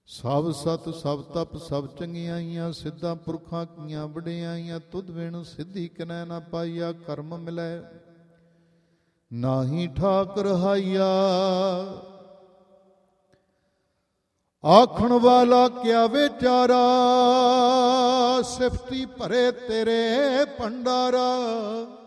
ਸਭ ਸਤ ਸਭ ਤਪ ਸਭ ਚੰਗਿਆਈਆਂ, ਸਿੱਧਾਂ ਪੁਰਖਾਂ ਕੀਆਂ ਵਡਿਆਈਆਂ। ਤੁਧ ਬਿਨ ਸਿੱਧੀ ਕਿਨੈ ਨਾ ਪਾਈਆ, ਕਰਮ ਮਿਲੈ ਨਾਹੀ ਠਾਕ ਰਹਾਈਆ। ਆਖਣ ਵਾਲਾ ਕਿਆ ਵਿਚਾਰਾ, ਸਿਫਤੀ ਭਰੇ ਤੇਰੇ ਭੰਡਾਰਾ।